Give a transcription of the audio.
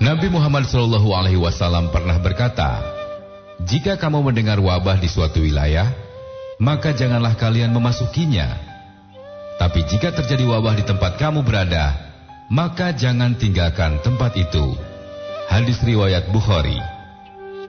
Nabi Muhammad SAW pernah berkata, "Jika kamu mendengar wabah di suatu wilayah, maka janganlah kalian memasukinya. Tapi jika terjadi wabah di tempat kamu berada, maka jangan tinggalkan tempat itu." Hadis riwayat Bukhari.